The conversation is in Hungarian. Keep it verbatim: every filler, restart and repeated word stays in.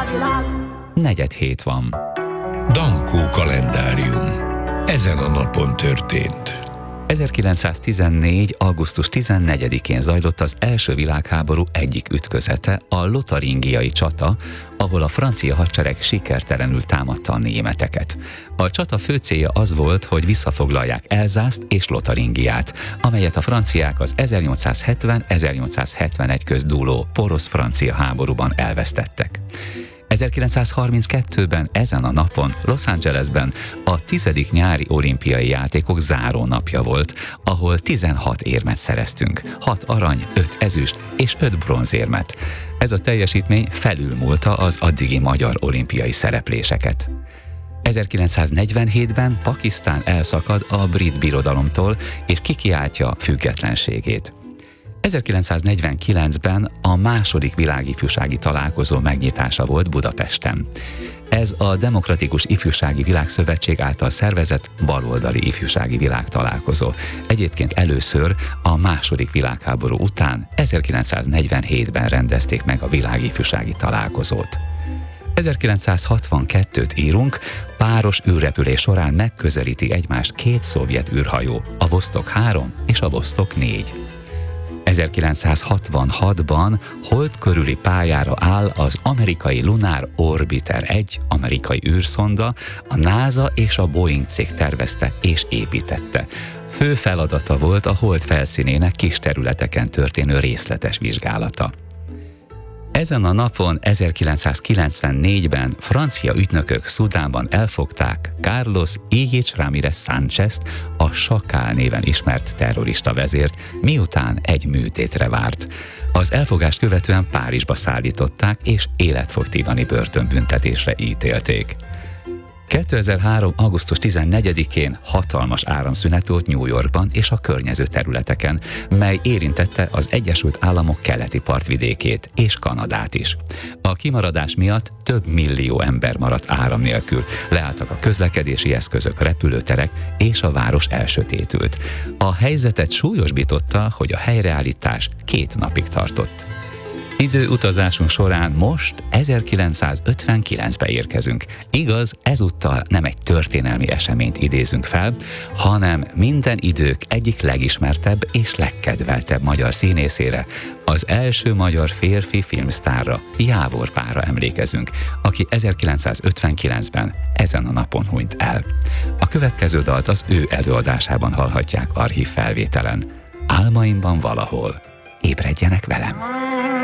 Negyed hét van. Dankó kalendárium. Ezen a napon történt. ezerkilencszáztizennégy. augusztus tizennegyedikén zajlott az első világháború egyik ütközete, a lotaringiai csata, ahol a francia hadsereg sikertelenül támadta a németeket. A csata fő célja az volt, hogy visszafoglalják Elzászt és Lotaringiát, amelyet a franciák az ezernyolcszázhetven-ezernyolcszázhetvenegy közt dúló porosz-francia háborúban elvesztettek. ezerkilencszázharminckettőben ezen a napon Los Angelesben a tizedik nyári olimpiai játékok záró napja volt, ahol tizenhat érmet szereztünk, hat arany, öt ezüst és öt bronzérmet. Ez a teljesítmény felülmúlta az addigi magyar olimpiai szerepléseket. ezerkilencszáznegyvenhétben Pakisztán elszakad a brit birodalomtól és kikiáltja függetlenségét. ezerkilencszáznegyvenkilencben a második világifjúsági találkozó megnyitása volt Budapesten. Ez a Demokratikus Ifjúsági Világszövetség által szervezett baloldali ifjúsági világtalálkozó. Egyébként először a második világháború után ezerkilencszáznegyvenhétben rendezték meg a világifjúsági találkozót. ezerkilencszázhatvankettőt írunk, páros űrrepülés során megközelíti egymást két szovjet űrhajó, a Vostok három és a Vostok négy. ezerkilencszázhatvanhatban hold körüli pályára áll az amerikai Lunar Orbiter egy amerikai űrszonda, a NASA és a Boeing cég tervezte és építette. Fő feladata volt a hold felszínének kis területeken történő részletes vizsgálata. Ezen a napon ezerkilencszázkilencvennégyben francia ügynökök Szudánban elfogták Carlos Illich Ramírez Sánchez-t, a Sakál néven ismert terrorista vezért, miután egy műtétre várt. Az elfogást követően Párizsba szállították és életfogytiglani börtönbüntetésre ítélték. kétezer-három. augusztus tizennegyedikén hatalmas áramszünet volt New Yorkban és a környező területeken, mely érintette az Egyesült Államok keleti partvidékét és Kanadát is. A kimaradás miatt több millió ember maradt áram nélkül, leálltak a közlekedési eszközök, repülőterek és a város elsötétült. A helyzetet súlyosbította, hogy a helyreállítás két napig tartott. Időutazásunk során most ezerkilencszázötvenkilencbe érkezünk. Igaz, ezúttal nem egy történelmi eseményt idézünk fel, hanem minden idők egyik legismertebb és legkedveltebb magyar színészére, az első magyar férfi filmsztárra, Jávor Pálra emlékezünk, aki ezerkilencszázötvenkilencben ezen a napon hunyt el. A következő dalt az ő előadásában hallhatják archív felvételen. Álmaimban valahol. Ébredjenek velem!